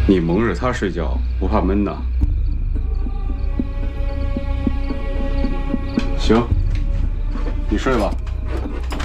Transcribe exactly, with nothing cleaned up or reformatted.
你蒙着他睡觉不怕闷呐？行，你睡吧。